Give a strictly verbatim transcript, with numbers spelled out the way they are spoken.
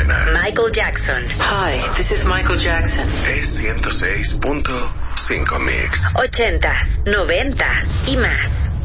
cadena. Michael Jackson. Hi, this is Michael Jackson. Es ciento seis punto cinco Mix. Ochentas, noventas y más.